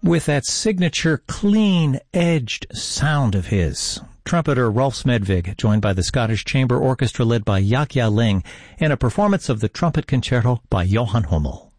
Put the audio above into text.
with that signature clean-edged sound of his. Trumpeter Rolf Smedvig, joined by the Scottish Chamber Orchestra led by Yagya Ling, in a performance of the Trumpet Concerto by Johann Hummel.